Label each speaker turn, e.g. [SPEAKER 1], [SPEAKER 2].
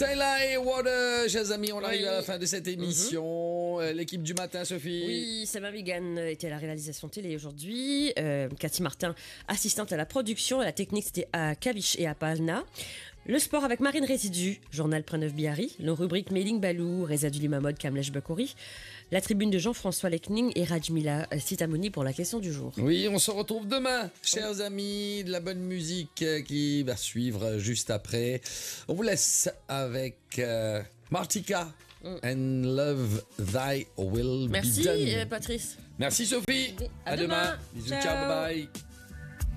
[SPEAKER 1] Tyler et Water, chers amis, on arrive à la fin de cette émission. L'équipe du matin, Sophie.
[SPEAKER 2] Oui, Sama Vigan était à la réalisation télé aujourd'hui. Cathy Martin, assistante à la production. La technique, c'était à Kavish et à Palna. Le sport avec Marine Résidu, journal Preneuve Biari. Nos rubriques Mailing Balou, Reza Dulimamod, Kamlesh Bakouri. La tribune de Jean-François Lekning et Rajmila Sitamoni pour la question du jour.
[SPEAKER 1] Oui, on se retrouve demain, chers amis. De la bonne musique qui va suivre juste après. On vous laisse avec Martika and Love Thy Will Be Done.
[SPEAKER 2] Merci Patrice.
[SPEAKER 1] Merci Sophie.
[SPEAKER 2] À
[SPEAKER 1] demain.
[SPEAKER 2] demain.
[SPEAKER 1] Bisous,
[SPEAKER 2] Ciao.
[SPEAKER 1] ciao, bye bye.